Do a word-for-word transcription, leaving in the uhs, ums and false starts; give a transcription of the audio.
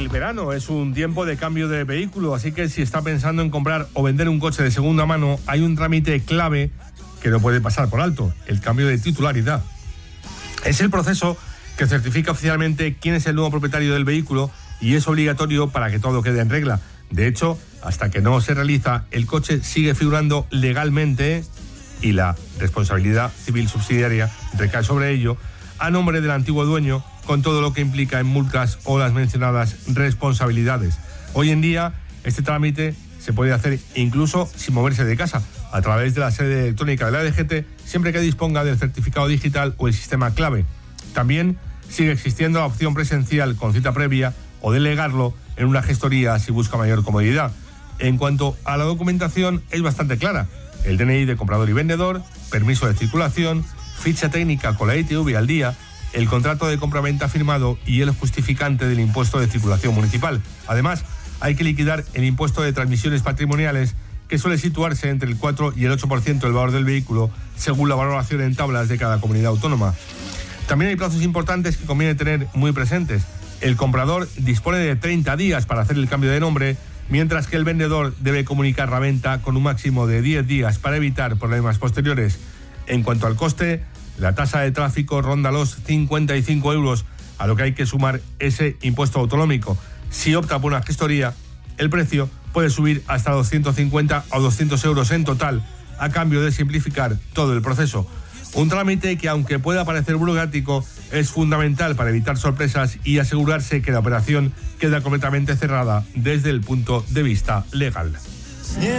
El verano es un tiempo de cambio de vehículo, así que si está pensando en comprar o vender un coche de segunda mano, hay un trámite clave que no puede pasar por alto: el cambio de titularidad. Es el proceso que certifica oficialmente quién es el nuevo propietario del vehículo y es obligatorio para que todo quede en regla. De hecho, hasta que no se realiza, el coche sigue figurando legalmente y la responsabilidad civil subsidiaria recae sobre ello a nombre del antiguo dueño, con todo lo que implica en multas o las mencionadas responsabilidades. Hoy en día, este trámite se puede hacer incluso sin moverse de casa, a través de la sede electrónica de la D G T, siempre que disponga del certificado digital o el sistema clave. También sigue existiendo la opción presencial con cita previa o delegarlo en una gestoría si busca mayor comodidad. En cuanto a la documentación, es bastante clara: el D N I de comprador y vendedor, permiso de circulación, ficha técnica con la I T V al día, el contrato de compraventa firmado y el justificante del impuesto de circulación municipal. Además, hay que liquidar el impuesto de transmisiones patrimoniales, que suele situarse entre el cuatro y el ocho por ciento del valor del vehículo, según la valoración en tablas de cada comunidad autónoma. También hay plazos importantes que conviene tener muy presentes. El comprador dispone de treinta días para hacer el cambio de nombre, mientras que el vendedor debe comunicar la venta con un máximo de diez días para evitar problemas posteriores. En cuanto al coste, la tasa de tráfico ronda los cincuenta y cinco euros, a lo que hay que sumar ese impuesto autonómico. Si opta por una gestoría, el precio puede subir hasta doscientos cincuenta o doscientos euros en total, a cambio de simplificar todo el proceso. Un trámite que, aunque pueda parecer burocrático, es fundamental para evitar sorpresas y asegurarse que la operación queda completamente cerrada desde el punto de vista legal.